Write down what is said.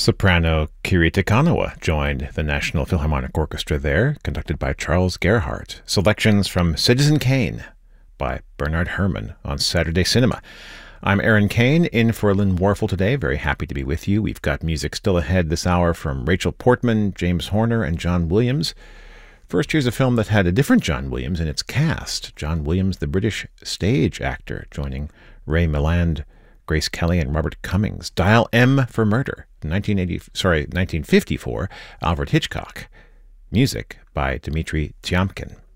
Soprano Kirita Kanawa joined the National Philharmonic Orchestra there, conducted by Charles Gerhardt. Selections from Citizen Kane by Bernard Herrmann on Saturday Cinema. I'm Aaron Kane, in for Lynn Warfel today. Very happy to be with you. We've got music still ahead this hour from Rachel Portman, James Horner, and John Williams. First, here's a film that had a different John Williams in its cast. John Williams, the British stage actor, joining Ray Milland, Grace Kelly, and Robert Cummings. Dial M for Murder, 1954, Alfred Hitchcock. Music by Dmitri Tiomkin.